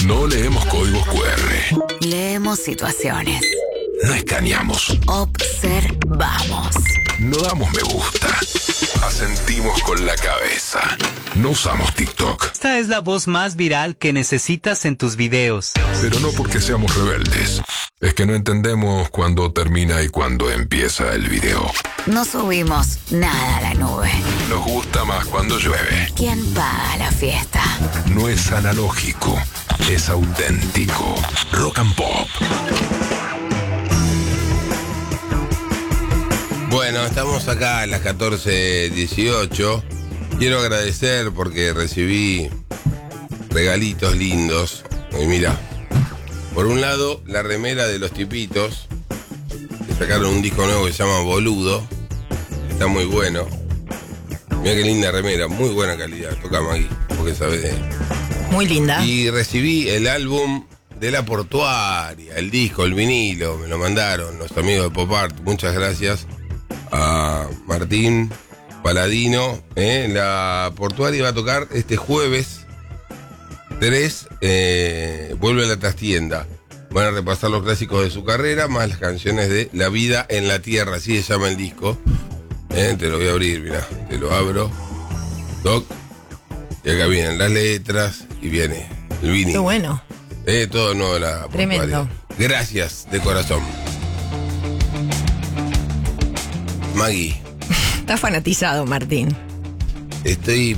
No leemos códigos QR. Leemos situaciones. No escaneamos. Observamos. No damos me gusta. Asentimos con la cabeza. No usamos TikTok. Esta es la voz más viral que necesitas en tus videos. Pero no porque seamos rebeldes. Es que no entendemos cuándo termina y cuándo empieza el video. No subimos nada a la nube. Nos gusta más cuando llueve. ¿Quién paga la fiesta? No es analógico, es auténtico. Rock and Pop. Bueno, estamos acá a las 14:18. Quiero agradecer porque recibí regalitos lindos. Y mira, por un lado, la remera de Los Tipitos, que sacaron un disco nuevo que se llama Boludo. Está muy bueno. Mira qué linda remera, muy buena calidad. Tocamos aquí, porque sabes de... Muy linda. Y recibí el álbum de La Portuaria, el disco, el vinilo, me lo mandaron los amigos de Pop Art. Muchas gracias a Martín Paladino. La Portuaria va a tocar este jueves 3, vuelve a la trastienda. Van a repasar los clásicos de su carrera, más las canciones de La Vida en la Tierra, así se llama el disco. Te lo voy a abrir, mirá, te lo abro. Toc. Y acá vienen las letras y viene el vinilo. Qué bueno. Todo nuevo de La Portuaria. Tremendo. Gracias de corazón. Maggie. Está fanatizado, Martín. Estoy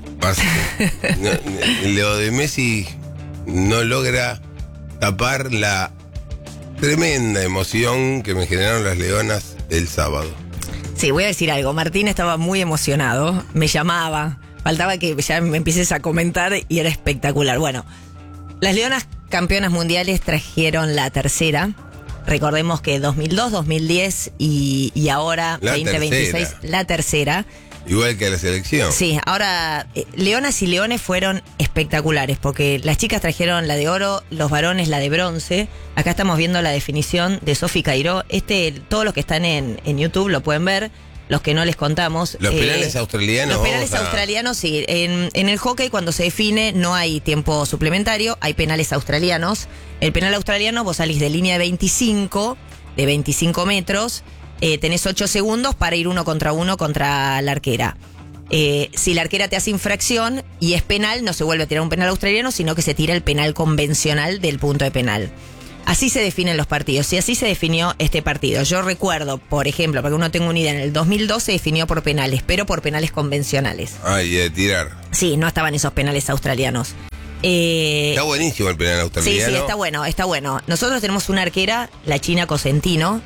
lo de Messi no logra tapar la tremenda emoción que me generaron las Leonas el sábado. Sí, voy a decir algo. Martín estaba muy emocionado. Me llamaba. Faltaba que ya me empieces a comentar y era espectacular. Bueno, las Leonas campeonas mundiales trajeron la tercera. Recordemos que 2002, 2010 y ahora La 2026, tercera. la tercera. Igual que la selección. Sí, ahora Leonas y Leones fueron espectaculares porque las chicas trajeron la de oro, los varones la de bronce. Acá estamos viendo la definición de Sofi Cairó. Todos los que están en YouTube lo pueden ver, los que no les contamos. Los penales australianos. Los penales australianos, sí. En el hockey, cuando se define, no hay tiempo suplementario, hay penales australianos. El penal australiano, vos salís de línea de 25 metros. Tenés 8 segundos para ir 1 contra 1 contra la arquera. Si la arquera te hace infracción y es penal, no se vuelve a tirar un penal australiano, sino que se tira el penal convencional del punto de penal. Así se definen los partidos y así se definió este partido. Yo recuerdo, por ejemplo, para que uno tenga una idea, en el 2002 se definió por penales, pero por penales convencionales. Ay, de tirar. Sí, no estaban esos penales australianos. Está buenísimo el penal australiano. Sí, está bueno, está bueno. Nosotros tenemos una arquera, la china Cosentino.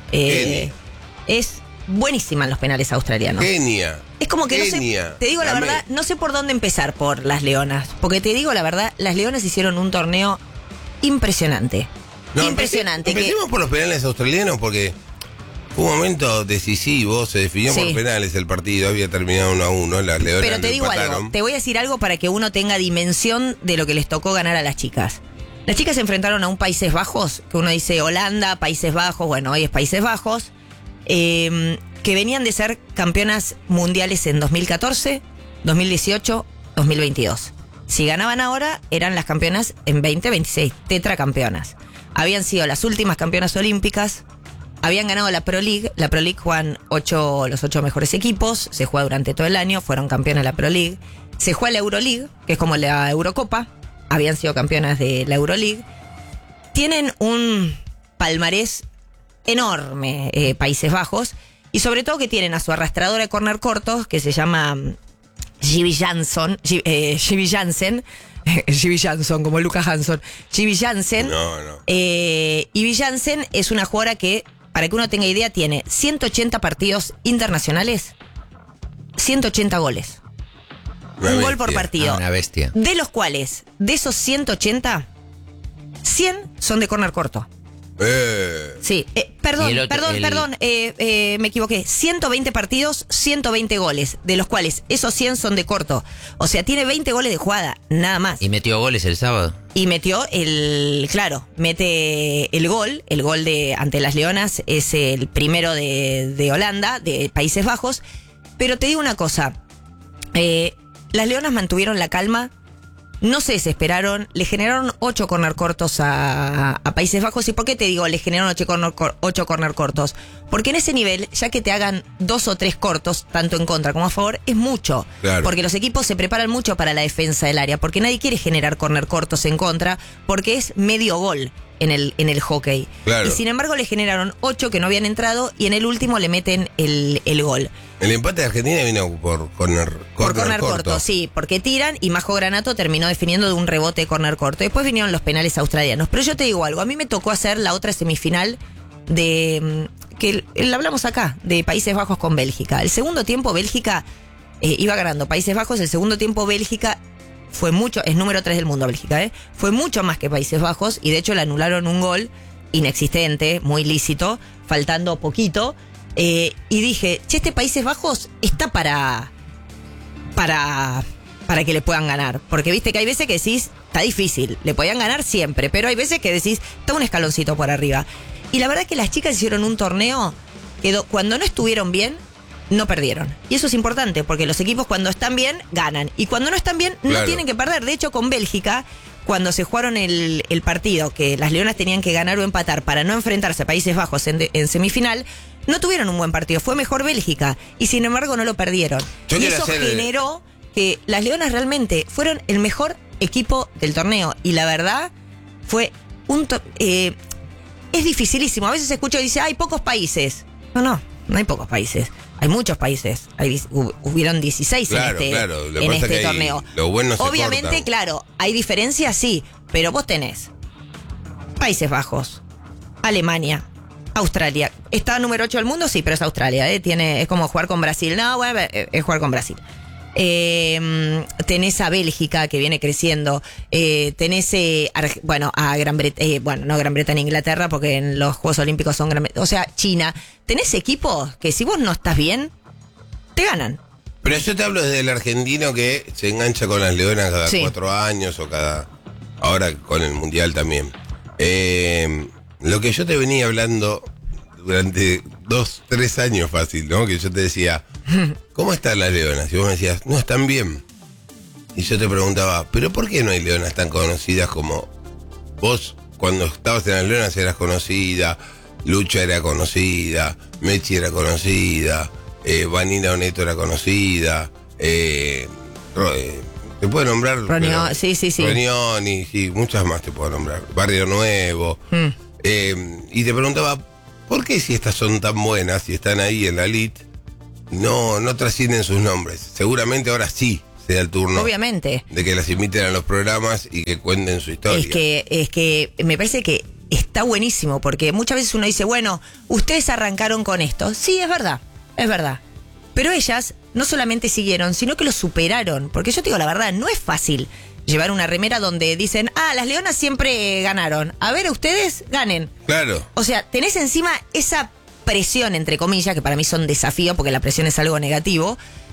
Es buenísima en los penales australianos. Genia. Es como que Genia. no sé, te digo la verdad, no sé por dónde empezar por las Leonas. Porque te digo la verdad, las Leonas hicieron un torneo impresionante. Impresionante. Empecemos por los penales australianos porque fue un momento decisivo, se definió por penales el partido, había terminado 1-1, las Leonas. Pero te digo algo, te voy a decir algo para que uno tenga dimensión de lo que les tocó ganar a las chicas. Las chicas se enfrentaron a un Países Bajos, que uno dice Holanda, Países Bajos, bueno, hoy es Países Bajos, que venían de ser campeonas mundiales en 2014, 2018, 2022. Si ganaban ahora, eran las campeonas en 2026, tetracampeonas. Habían sido las últimas campeonas olímpicas, habían ganado la Pro League. La Pro League juegan los 8 mejores equipos, se juega durante todo el año, fueron campeonas de la Pro League. Se juega la Euroleague, que es como la Eurocopa, habían sido campeonas de la Euroleague. Tienen un palmarés enorme, Países Bajos, y sobre todo que tienen a su arrastradora de córner cortos, que se llama Gibby Jansen, como Lucas Hanson. Gibby Jansen. Y Gibby Jansen es una jugadora que, para que uno tenga idea, tiene 180 partidos internacionales, 180 goles. Un gol por partido. Una bestia. De los cuales, de esos 180, 100 son de córner corto. Sí, perdón, me equivoqué. 120 partidos, 120 goles, de los cuales esos 100 son de corto. O sea, tiene 20 goles de jugada, nada más. ¿Y metió goles el sábado? Y metió mete el gol de ante las Leonas, es el primero de Holanda, de Países Bajos. Pero te digo una cosa, las Leonas mantuvieron la calma no se desesperaron, le generaron 8 corner cortos a Países Bajos. ¿Y por qué te digo le generaron 8 corner cortos? Porque en ese nivel, ya que te hagan 2 o 3 cortos, tanto en contra como a favor, es mucho. Claro. Porque los equipos se preparan mucho para la defensa del área, porque nadie quiere generar corner cortos en contra, porque es medio gol en el hockey. Claro. Y sin embargo le generaron 8 que no habían entrado y en el último le meten el gol. El empate de Argentina vino por corner corto, sí, porque tiran y Majo Granato terminó definiendo de un rebote de corner corto. Después vinieron los penales australianos. Pero yo te digo algo, a mí me tocó hacer la otra semifinal de que hablamos acá, de Países Bajos con Bélgica. El segundo tiempo Bélgica iba ganando Países Bajos, el segundo tiempo Bélgica fue mucho, es número 3 del mundo Bélgica, fue mucho más que Países Bajos y de hecho le anularon un gol inexistente, muy lícito, faltando poquito. Y dije, che, este Países Bajos está para que le puedan ganar. Porque viste que hay veces que decís, está difícil, le podían ganar siempre, pero hay veces que decís, está un escaloncito por arriba. Y la verdad que las chicas hicieron un torneo que cuando no estuvieron bien, no perdieron. Y eso es importante, porque los equipos cuando están bien, ganan. Y cuando no están bien, no tienen que perder. De hecho, con Bélgica, cuando se jugaron el partido, que las Leonas tenían que ganar o empatar para no enfrentarse a Países Bajos en semifinal, no tuvieron un buen partido. Fue mejor Bélgica. Y sin embargo, no lo perdieron. Y eso generó que las Leonas realmente fueron el mejor equipo del torneo. Y la verdad, fue es dificilísimo. A veces se escucha y dice, hay pocos países. No hay pocos países. Hay muchos países. Hubieron 16 en este torneo. Obviamente, claro, hay diferencias, sí. Pero vos tenés Países Bajos, Alemania, Australia. Está número 8 del mundo, sí, pero es Australia. Es como jugar con Brasil. No, bueno, es jugar con Brasil. Tenés a Bélgica, que viene creciendo. Tenés a Gran Bretaña, no Gran Bretaña, Inglaterra, porque en los Juegos Olímpicos son o sea, China. Tenés equipos que si vos no estás bien, te ganan. Pero yo te hablo desde el argentino que se engancha con las Leonas cada 4 años o ahora con el Mundial también. Lo que yo te venía hablando durante 2-3 años fácil, ¿no? Que yo te decía, ¿cómo están las Leonas? Y vos me decías, no, están bien. Y yo te preguntaba, ¿pero por qué no hay Leonas tan conocidas como vos? Cuando estabas en las Leonas eras conocida, Lucha era conocida, Mechi era conocida, Vanina Oneto era conocida, te puedo nombrar. Ronioni, sí. Ronioni, sí, muchas más te puedo nombrar. Barrio Nuevo. Y te preguntaba, ¿por qué si estas son tan buenas y están ahí en la elite, no trascienden sus nombres? Seguramente ahora sí sea el turno. Obviamente. De que las inviten a los programas y que cuenten su historia. Es que me parece que está buenísimo, porque muchas veces uno dice, bueno, ustedes arrancaron con esto. Sí, es verdad. Pero ellas no solamente siguieron, sino que lo superaron. Porque yo te digo la verdad, no es fácil llevar una remera donde dicen, las Leonas siempre ganaron. A ver, ustedes ganen. Claro. O sea, tenés encima esa presión, entre comillas, que para mí son desafíos, porque la presión es algo negativo,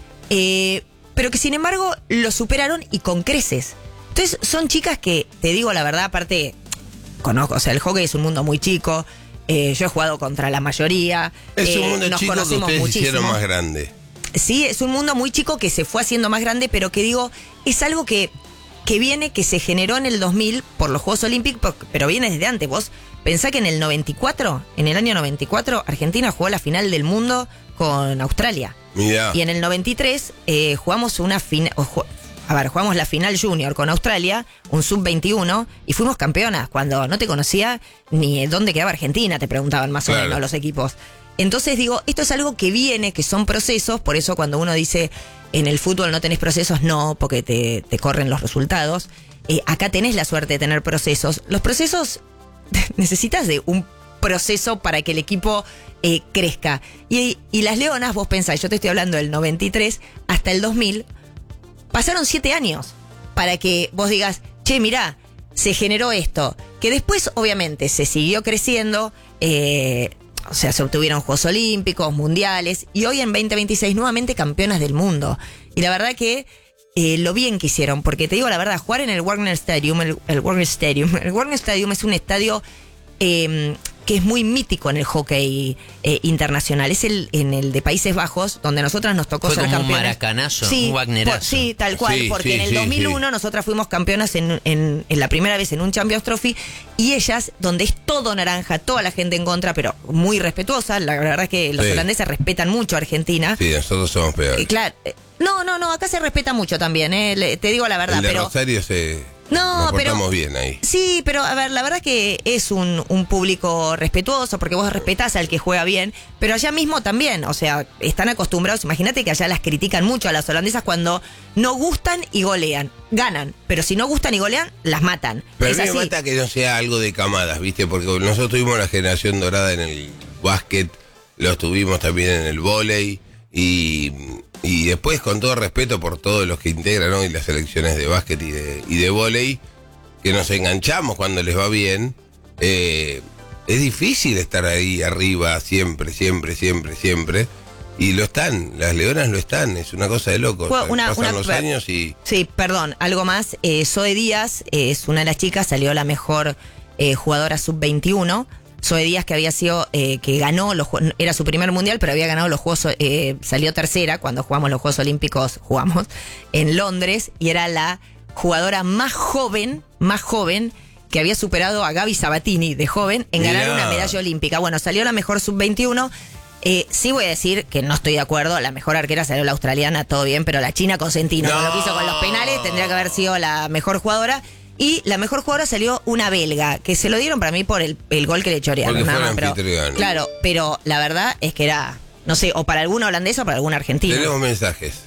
pero que sin embargo lo superaron y con creces. Entonces son chicas que, te digo la verdad, aparte, conozco, o sea, el hockey es un mundo muy chico, yo he jugado contra la mayoría. Es un mundo nos chico que ustedes muchísimo. hicieron más grande. Sí, es un mundo muy chico que se fue haciendo más grande, pero que digo, es algo que viene, que se generó en el 2000 por los Juegos Olímpicos, pero viene desde antes. Vos pensá que en el año 94, Argentina jugó la final del mundo con Australia. Mirá. Y en el 93 jugamos la final junior con Australia, un sub-21, y fuimos campeonas, cuando no te conocía ni dónde quedaba Argentina, te preguntaban más o menos los equipos. Entonces digo, esto es algo que viene, que son procesos, por eso cuando uno dice, en el fútbol no tenés procesos, no, porque te corren los resultados. Acá tenés la suerte de tener procesos. Los procesos, necesitas de un proceso para que el equipo crezca. Y las Leonas, vos pensás, yo te estoy hablando del 93 hasta el 2000, pasaron 7 años para que vos digas, che, mirá, se generó esto. Que después, obviamente, se siguió creciendo, o sea, se obtuvieron Juegos Olímpicos, Mundiales, y hoy en 2026 nuevamente campeonas del mundo. Y la verdad que lo bien que hicieron, porque te digo la verdad, jugar en el Wagner Stadium, el Wagner Stadium es un estadio que es muy mítico en el hockey internacional. Es en el de Países Bajos, donde nosotras nos tocó Fue ser como un campeonas. maracanazo, Sí, un wagnerazo. sí, tal cual, Sí, porque sí, en el sí, 2001 nosotras fuimos campeonas en la primera vez en un Champions Trophy, y ellas, donde es todo naranja, toda la gente en contra, pero muy respetuosa, la verdad es que los Sí. holandeses respetan mucho a Argentina. Sí, nosotros somos peores. Claro, no, acá se respeta mucho también, te digo la verdad, El de pero... Rosario nos portamos bien ahí. Sí, pero a ver, la verdad que es un público respetuoso, porque vos respetás al que juega bien, pero allá mismo también, o sea, están acostumbrados, imagínate que allá las critican mucho a las holandesas cuando no gustan y golean, ganan, pero si no gustan y golean, las matan. Pero Es a mí me así. mata que no sea algo de camadas, ¿viste? Porque nosotros tuvimos la generación dorada en el básquet, los tuvimos también en el vóley, y después, con todo respeto por todos los que integran hoy las selecciones de básquet y de vóley, que nos enganchamos cuando les va bien, es difícil estar ahí arriba siempre, y lo están, las leonas lo están, es una cosa de loco. Pasan los años y... Sí, perdón, algo más, Zoe Díaz es una de las chicas, salió la mejor jugadora sub-21. Zoe Díaz, que había sido, que ganó, era su primer mundial, pero había ganado los Juegos, salió tercera cuando jugamos los Juegos Olímpicos, en Londres, y era la jugadora más joven que había superado a Gaby Sabatini de joven en ganar una medalla olímpica. Bueno, salió la mejor sub-21. Sí voy a decir que no estoy de acuerdo, la mejor arquera salió la australiana, todo bien, pero la china Cosentino, con lo que hizo con los penales, tendría que haber sido la mejor jugadora. Y la mejor jugadora salió una belga, que se lo dieron para mí por el gol que le chorearon. Porque nada fue más, pero, anfitrión. claro, pero la verdad es que era, no sé, o para alguna holandesa o para alguna argentina. Tenemos mensajes.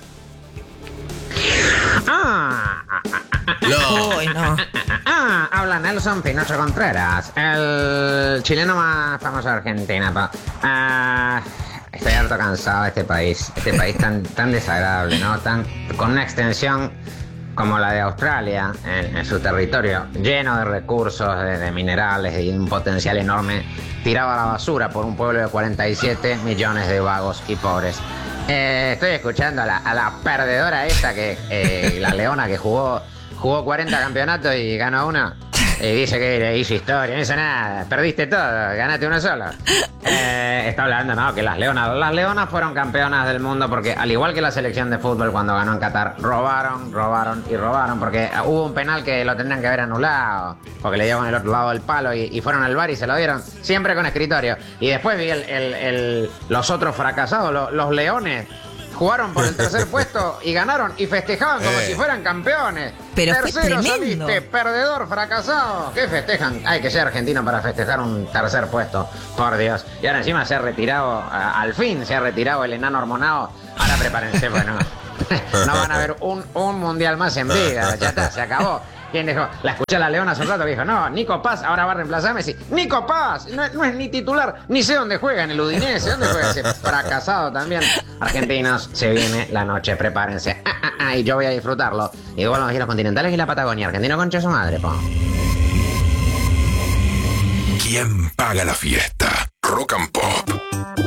No. Uy, no. Habla Nelson Pinocho Contreras, el chileno más famoso de Argentina. Estoy harto cansado de este país tan desagradable, ¿no? Con una extensión como la de Australia en su territorio, lleno de recursos, de minerales y un potencial enorme, tirado a la basura por un pueblo de 47 millones de vagos y pobres. Estoy escuchando a la perdedora esta, la leona que jugó 40 campeonatos y ganó uno. Y dice que hizo historia, no hizo nada, perdiste todo, ganaste uno solo. Está hablando, ¿no? Que las leonas fueron campeonas del mundo porque, al igual que la selección de fútbol cuando ganó en Qatar, robaron, porque hubo un penal que lo tendrían que haber anulado, porque le dio con el otro lado del palo y fueron al VAR y se lo dieron, siempre con escritorio. Y después vi los otros fracasados, los leones. Jugaron por el tercer puesto y ganaron y festejaban como si fueran campeones. Pero fue tercero tremendo. saliste, perdedor, fracasado. ¿Qué festejan? Hay que ser argentino para festejar un tercer puesto, por Dios. Y ahora encima se ha retirado, al fin se ha retirado el enano hormonado. Ahora prepárense, bueno. No van a ver un mundial más en vida. Ya está, se acabó. ¿Quién dejó? La escuché a la Leona hace un rato que dijo, no, Nico Paz ahora va a reemplazar a Messi. Nico Paz, no es ni titular, ni sé dónde juega, en el Udinese, ¿dónde juega ese fracasado también? Argentinos, se viene la noche, prepárense. Y yo voy a disfrutarlo. Igual vamos a ir a los continentales y la Patagonia. Argentino concha su madre, po. ¿Quién paga la fiesta? Rock and Pop.